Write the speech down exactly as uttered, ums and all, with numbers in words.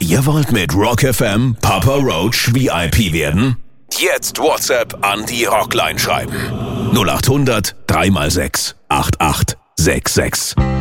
Ihr wollt mit Rock F M Papa Roach V I P werden? Jetzt WhatsApp an die Rockline schreiben. null acht hundert drei mal sechs acht acht sechs sechs.